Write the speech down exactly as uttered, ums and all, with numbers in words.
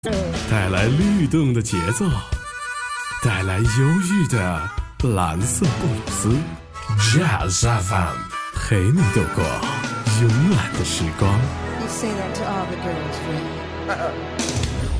带来律动的节奏，带来忧郁的蓝色布鲁斯。Jazz F M 陪你度过慵懒的时光。 You say that to all the girls, right?